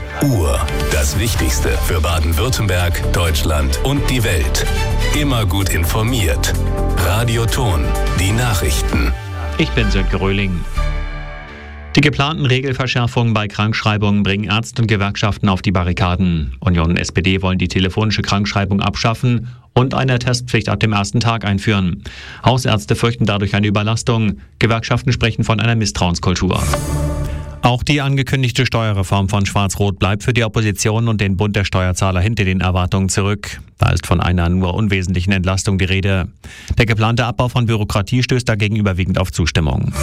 Die Uhr. Das Wichtigste für Baden-Württemberg, Deutschland und die Welt. Immer gut informiert. Radio Ton. Die Nachrichten. Ich bin Sönke Röhling. Die geplanten Regelverschärfungen bei Krankschreibungen bringen Ärzte und Gewerkschaften auf die Barrikaden. Union und SPD wollen die telefonische Krankschreibung abschaffen und eine Testpflicht ab dem ersten Tag einführen. Hausärzte fürchten dadurch eine Überlastung. Gewerkschaften sprechen von einer Misstrauenskultur. Auch die angekündigte Steuerreform von Schwarz-Rot bleibt für die Opposition und den Bund der Steuerzahler hinter den Erwartungen zurück. Da ist von einer nur unwesentlichen Entlastung die Rede. Der geplante Abbau von Bürokratie stößt dagegen überwiegend auf Zustimmung.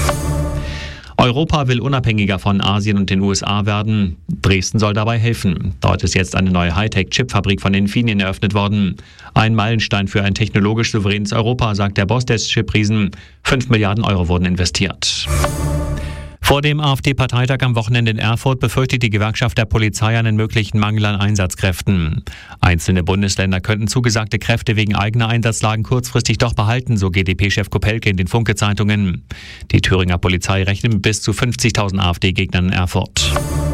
Europa will unabhängiger von Asien und den USA werden. Dresden soll dabei helfen. Dort ist jetzt eine neue Hightech-Chipfabrik von Infineon eröffnet worden. Ein Meilenstein für ein technologisch souveränes Europa, sagt der Boss des Chipriesen. 5 Milliarden Euro wurden investiert. Vor dem AfD-Parteitag am Wochenende in Erfurt befürchtet die Gewerkschaft der Polizei einen möglichen Mangel an Einsatzkräften. Einzelne Bundesländer könnten zugesagte Kräfte wegen eigener Einsatzlagen kurzfristig doch behalten, so GdP-Chef Kopelke in den Funke-Zeitungen. Die Thüringer Polizei rechnet mit bis zu 50.000 AfD-Gegnern in Erfurt.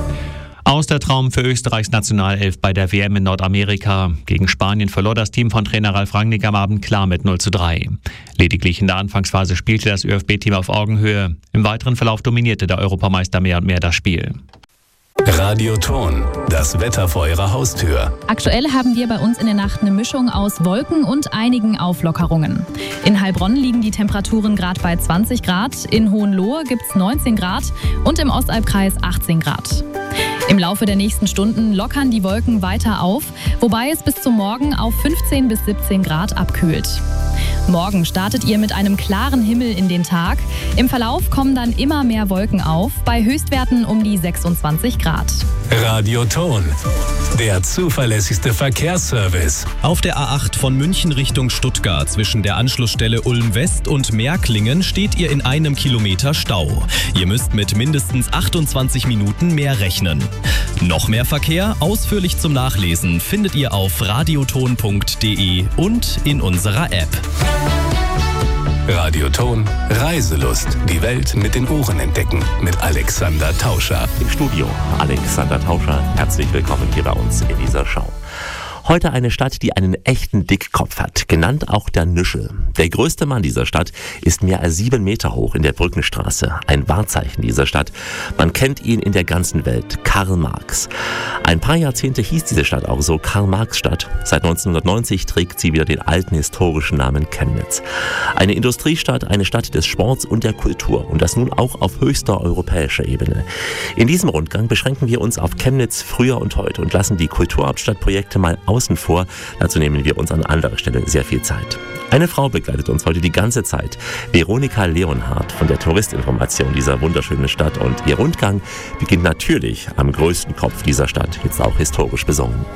Aus der Traum für Österreichs Nationalelf bei der WM in Nordamerika. Gegen Spanien verlor das Team von Trainer Ralf Rangnick am Abend klar mit 0:3. Lediglich in der Anfangsphase spielte das ÖFB-Team auf Augenhöhe. Im weiteren Verlauf dominierte der Europameister mehr und mehr das Spiel. Radio Ton. Das Wetter vor Ihrer Haustür. Aktuell haben wir bei uns in der Nacht eine Mischung aus Wolken und einigen Auflockerungen. In Heilbronn liegen die Temperaturen gerade bei 20 Grad, in Hohenlohe gibt es 19 Grad und im Ostalbkreis 18 Grad. Im Laufe der nächsten Stunden lockern die Wolken weiter auf, wobei es bis zum Morgen auf 15 bis 17 Grad abkühlt. Morgen startet ihr mit einem klaren Himmel in den Tag. Im Verlauf kommen dann immer mehr Wolken auf, bei Höchstwerten um die 26 Grad. Radio Ton. Der zuverlässigste Verkehrsservice. Auf der A8 von München Richtung Stuttgart zwischen der Anschlussstelle Ulm West und Märklingen steht ihr in einem Kilometer Stau. Ihr müsst mit mindestens 28 Minuten mehr rechnen. Noch mehr Verkehr, ausführlich zum Nachlesen, findet ihr auf radioton.de und in unserer App. Radio Ton. Reiselust. Die Welt mit den Ohren entdecken. Mit Alexander Tauscher. Im Studio Alexander Tauscher. Herzlich willkommen hier bei uns in dieser Show. Heute eine Stadt, die einen echten Dickkopf hat, genannt auch der Nüschel. Der größte Mann dieser Stadt ist mehr als 7 Meter hoch in der Brückenstraße. Ein Wahrzeichen dieser Stadt. Man kennt ihn in der ganzen Welt. Karl Marx. Ein paar Jahrzehnte hieß diese Stadt auch so Karl-Marx-Stadt. Seit 1990 trägt sie wieder den alten historischen Namen Chemnitz. Eine Industriestadt, eine Stadt des Sports und der Kultur. Und das nun auch auf höchster europäischer Ebene. In diesem Rundgang beschränken wir uns auf Chemnitz früher und heute und lassen die Kulturhauptstadtprojekte mal außen vor. Dazu nehmen wir uns an anderer Stelle sehr viel Zeit. Eine Frau begleitet uns heute die ganze Zeit. Veronika Leonhardt von der Touristinformation dieser wunderschönen Stadt. Und ihr Rundgang beginnt natürlich am größten Kopf dieser Stadt, jetzt auch historisch besungen.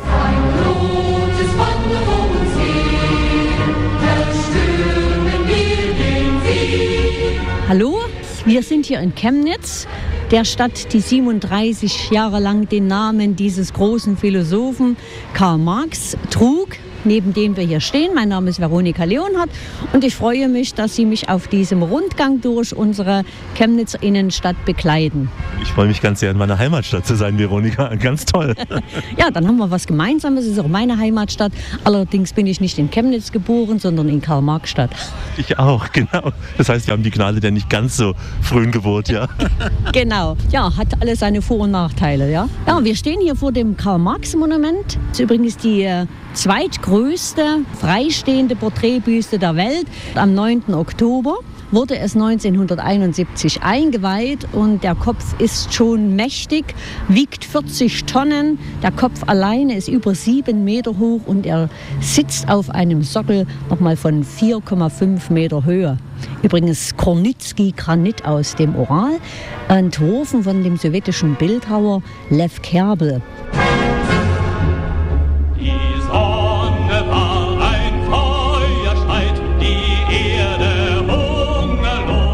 Hallo, wir sind hier in Chemnitz, der Stadt, die 37 Jahre lang den Namen dieses großen Philosophen Karl Marx trug, neben dem wir hier stehen. Mein Name ist Veronika Leonhardt und ich freue mich, dass Sie mich auf diesem Rundgang durch unsere Chemnitzer Innenstadt begleiten. Ich freue mich ganz sehr, in meiner Heimatstadt zu sein, Veronika. Ganz toll. Ja, dann haben wir was Gemeinsames. Es ist auch meine Heimatstadt. Allerdings bin ich nicht in Chemnitz geboren, sondern in Karl-Marx-Stadt. Ich auch, genau. Das heißt, wir haben die Gnade der nicht ganz so frühen Geburt, ja? Genau. Ja, hat alles seine Vor- und Nachteile, ja. Ja, wir stehen hier vor dem Karl-Marx-Monument. Das ist übrigens die zweitgrößte freistehende Porträtbüste der Welt. Am 9. Oktober wurde es 1971 eingeweiht und der Kopf ist schon mächtig, wiegt 40 Tonnen. Der Kopf alleine ist über 7 Meter hoch und er sitzt auf einem Sockel nochmal von 4,5 Meter Höhe. Übrigens Kornitzki-Granit aus dem Ural, entworfen von dem sowjetischen Bildhauer Lev Kerbel.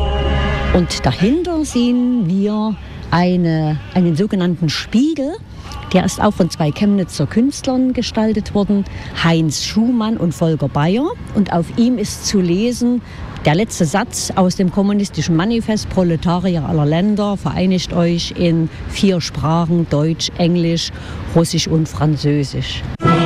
Und dahinter sehen wir einen sogenannten Spiegel. Der ist auch von 2 Chemnitzer Künstlern gestaltet worden, Heinz Schumann und Volker Bayer. Und auf ihm ist zu lesen der letzte Satz aus dem kommunistischen Manifest: Proletarier aller Länder, vereinigt euch in 4 Sprachen, Deutsch, Englisch, Russisch und Französisch.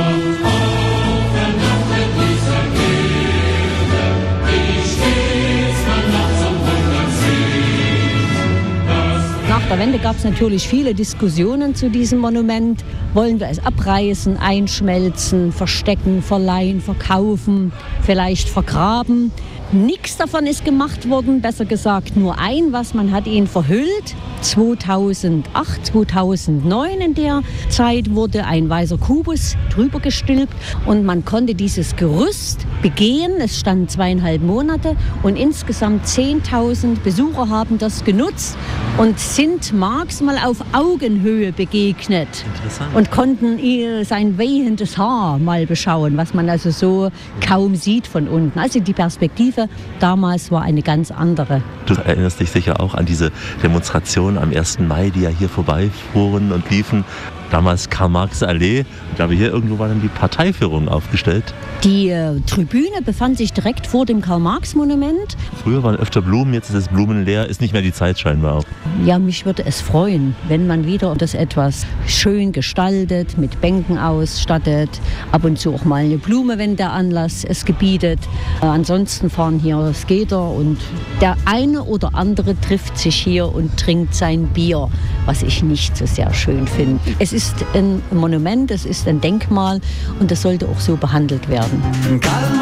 Nach der Wende gab es natürlich viele Diskussionen zu diesem Monument. Wollen wir es abreißen, einschmelzen, verstecken, verleihen, verkaufen, vielleicht vergraben? Nichts davon ist gemacht worden, besser gesagt nur was, man hat ihn verhüllt. 2008, 2009 in der Zeit wurde ein weißer Kubus drüber gestülpt und man konnte dieses Gerüst begehen. Es stand 2,5 Monate und insgesamt 10.000 Besucher haben das genutzt und sind Marx mal auf Augenhöhe begegnet. Interessant. Und konnten sein wehendes Haar mal beschauen, was man also so kaum sieht von unten. Also die Perspektive damals war eine ganz andere. Du erinnerst dich sicher auch an diese Demonstration am 1. Mai, die ja hier vorbeifuhren und liefen. Damals Karl-Marx-Allee. Ich glaube, hier irgendwo war dann die Parteiführung aufgestellt. Die Tribüne befand sich direkt vor dem Karl-Marx-Monument. Früher waren öfter Blumen, jetzt ist es blumenleer. Ist nicht mehr die Zeit scheinbar auch. Ja, mich würde es freuen, wenn man wieder das etwas schön gestaltet, mit Bänken ausstattet. Ab und zu auch mal eine Blume, wenn der Anlass es gebietet. Ansonsten fahren hier Skater und der eine oder andere trifft sich hier und trinkt sein Bier, was ich nicht so sehr schön finde. Es ist ein Monument, es ist ein Denkmal und das sollte auch so behandelt werden.